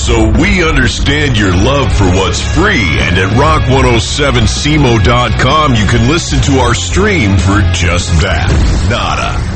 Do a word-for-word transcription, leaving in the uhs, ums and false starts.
So we understand your love for what's free, and at rock one oh seven C M O dot com you can listen to our stream for just that. Nada.